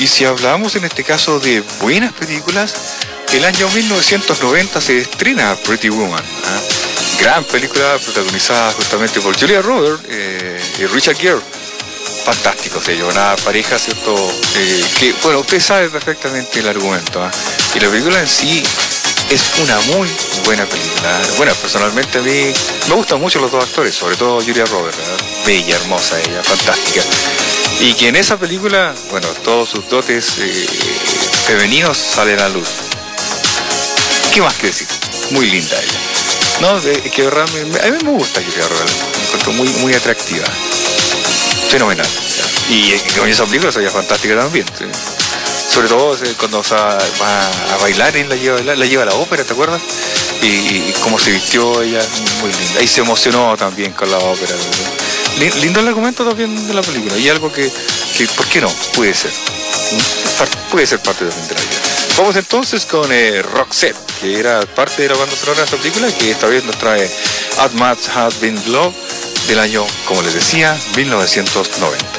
Y si hablamos en este caso de buenas películas, el año 1990 se estrena Pretty Woman, gran película protagonizada justamente por Julia Roberts y Richard Gere. Fantásticos ellos, una pareja, ¿cierto? Que, bueno, usted sabe perfectamente el argumento, y la película en sí es una muy buena película. Bueno, personalmente a mí me gustan mucho los dos actores, sobre todo Julia Roberts, bella, hermosa ella, fantástica. Y que en esa película, bueno, todos sus dotes femeninos salen a luz. ¿Qué más que decir? Muy linda ella. No, que realmente, a mí me gusta Julia Roberts, me encuentro muy, muy atractiva. Fenomenal. Y con esa película sería fantástica también. ¿Sí? Sobre todo cuando va a bailar, la lleva a la ópera, ¿te acuerdas? Y cómo se vistió ella, muy linda. Y se emocionó también con la ópera. Lindo el argumento también de la película. Y algo que ¿por qué no? Puede ser. Puede ser parte de la vida. Vamos entonces con Roxette, que era parte de la banda sonora de esta película, que esta vez nos trae As Much Has Been Love, del año, como les decía, 1990.